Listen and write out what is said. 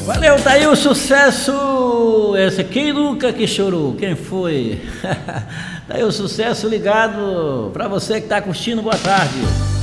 Valeu, tá aí o sucesso. Esse quem nunca que chorou? Quem foi? Tá aí o sucesso ligado pra você que tá curtindo. Boa tarde.